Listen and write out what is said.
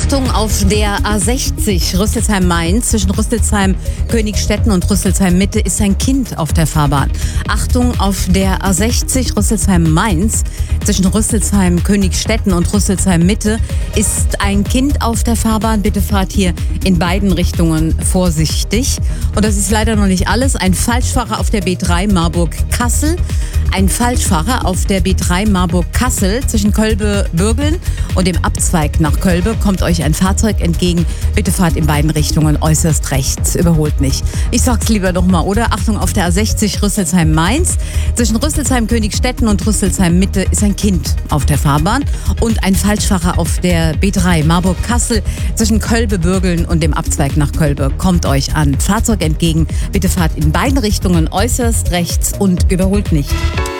Achtung, auf der A60 Rüsselsheim-Mainz zwischen Rüsselsheim-Königstetten und Rüsselsheim-Mitte ist ein Kind auf der Fahrbahn. Achtung, auf der A60 Rüsselsheim-Mainz zwischen Rüsselsheim-Königstetten und Rüsselsheim-Mitte ist ein Kind auf der Fahrbahn. Bitte fahrt hier in beiden Richtungen vorsichtig. Und das ist leider noch nicht alles. Ein Falschfahrer auf der B3 Marburg-Kassel. Ein Falschfahrer auf der B3 Marburg-Kassel zwischen Kölbe-Bürgeln und dem Abzweig nach Kölbe kommt euch ein Fahrzeug entgegen. Bitte fahrt in beiden Richtungen äußerst rechts. Überholt nicht. Ich sag's lieber nochmal, oder? Achtung, auf der A60 Rüsselsheim-Mainz. Zwischen Rüsselsheim-Königstetten und Rüsselsheim-Mitte ist ein Kind auf der Fahrbahn. Und ein Falschfahrer auf der B3 Marburg-Kassel zwischen Kölbe-Bürgeln und dem Abzweig nach Kölbe kommt euch ein Fahrzeug entgegen. Bitte fahrt in beiden Richtungen äußerst rechts und überholt nicht.